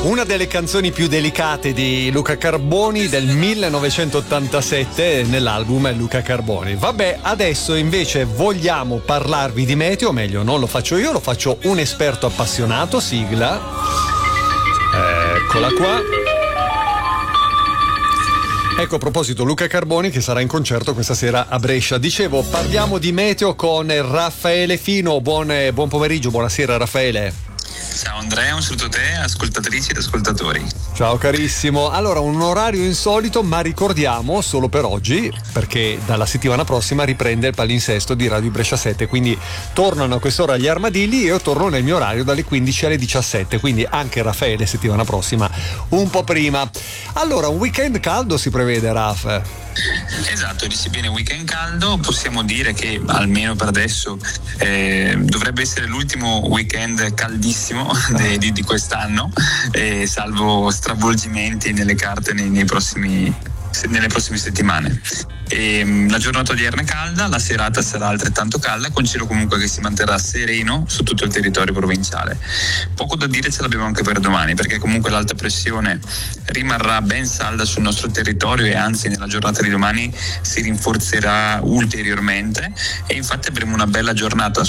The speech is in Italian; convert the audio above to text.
Una delle canzoni più delicate di Luca Carboni del 1987 nell'album Luca Carboni. Vabbè, adesso invece vogliamo parlarvi di meteo, o meglio non lo faccio io, lo faccio un esperto appassionato. Sigla. Eccola qua. Ecco, a proposito, Luca Carboni che sarà in concerto questa sera a Brescia. Dicevo, parliamo di meteo con Raffaele Fino. Buon pomeriggio, buonasera Raffaele. Ciao Andrea, un saluto a te, ascoltatrici ed ascoltatori. Ciao carissimo. Allora, un orario insolito, ma ricordiamo solo per oggi, perché dalla settimana prossima riprende il palinsesto di Radio Brescia 7, quindi tornano a quest'ora gli armadilli e io torno nel mio orario dalle 15 alle 17, quindi anche Raffaele settimana prossima un po' prima. Allora, un weekend caldo si prevede, Raf? Esatto, dici bene, weekend caldo. Possiamo dire che almeno per adesso dovrebbe essere l'ultimo weekend caldissimo di quest'anno, salvo stravolgimenti nelle carte nelle prossime settimane. La giornata odierna è calda, la serata sarà altrettanto calda, con cielo comunque che si manterrà sereno su tutto il territorio provinciale. Poco da dire ce l'abbiamo anche per domani, perché comunque l'alta pressione rimarrà ben salda sul nostro territorio e anzi nella giornata di domani si rinforzerà ulteriormente, e infatti avremo una bella giornata